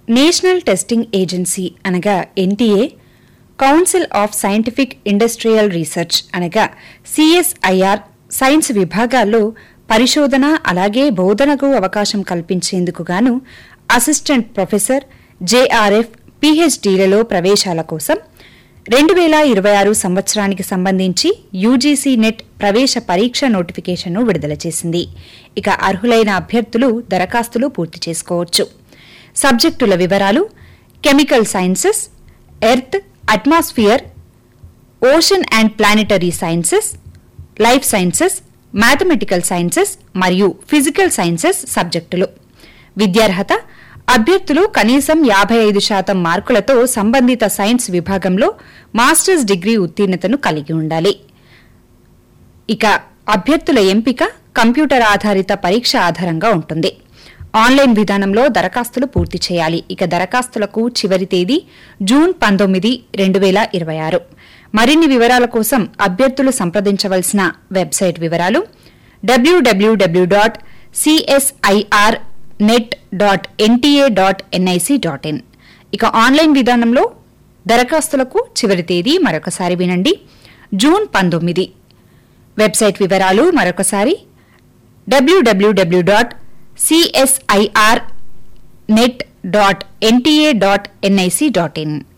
National testing agency అనగా NTA, council of scientific industrial research అనగా CSIR science విభాగాల్లో పరిశోధన అలాగే బోధనకు అవకాశం కల్పించేందుకు గాను అసిస్టెంట్ ప్రొఫెసర్, జేఆర్ఎఫ్, పీహెచ్డీలలో ప్రవేశాల కోసం 2026 సంవత్సరానికి సంబంధించి యూజీసీ నెట్ ప్రవేశ పరీక్ష నోటిఫికేషన్ను విడుదల చేసింది. ఇక అర్హులైన అభ్యర్థులు దరఖాస్తులు పూర్తి చేసుకోవచ్చు. సబ్జెక్టుల వివరాలు: chemical sciences, earth, atmosphere, ocean and planetary sciences, life sciences, mathematical sciences మరియు ఫిజికల్ సైన్సెస్ సబ్జెక్టులు. విద్యార్హత: అభ్యర్థులు కనీసం 55% మార్కులతో సంబంధిత సైన్స్ విభాగంలో మాస్టర్స్ డిగ్రీ ఉత్తీర్ణతను కలిగి ఉండాలి. ఇక అభ్యర్థుల ఎంపిక కంప్యూటర్ ఆధారిత పరీక్ష ఆధారంగా ఉంటుంది. ఆన్లైన్ విధానంలో దరఖాస్తులు పూర్తి చేయాలి. ఇక దరఖాస్తులకు చివరి తేదీ జూన్ 19, 2026. మరిన్ని వివరాల కోసం అభ్యర్థులు సంప్రదించవలసిన వెబ్సైట్ వివరాలు: www.csirnet.nta.nic.in. ఇక ఆన్లైన్ విధానంలో దరఖాస్తులకు చివరి తేదీ మరొకసారి వినండి, జూన్ 19. వెబ్సైట్ వివరాలు మరొకసారి: www.csirnet.nta.nic.in.